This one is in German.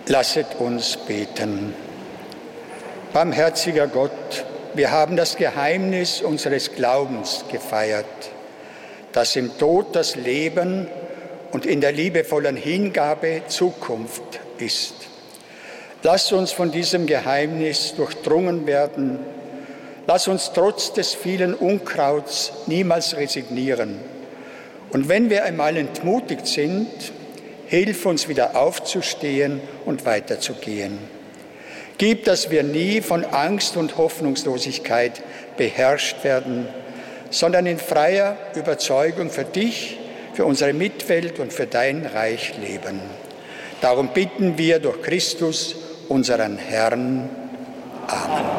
Lasset uns beten. Barmherziger Gott, wir haben das Geheimnis unseres Glaubens gefeiert, dass im Tod das Leben und in der liebevollen Hingabe Zukunft ist. Lass uns von diesem Geheimnis durchdrungen werden. Lass uns trotz des vielen Unkrauts niemals resignieren. Und wenn wir einmal entmutigt sind, hilf uns wieder aufzustehen und weiterzugehen. Gib, dass wir nie von Angst und Hoffnungslosigkeit beherrscht werden, sondern in freier Überzeugung für dich, für unsere Mitwelt und für dein Reich leben. Darum bitten wir durch Christus, unseren Herrn. Amen.